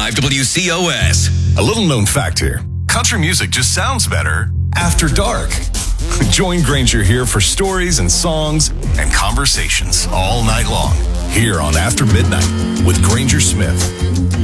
101.5 WCOS. A little known fact here. Country music just sounds better after dark. Join Granger here for stories and songs and conversations all night long here on After Midnight with Granger Smith.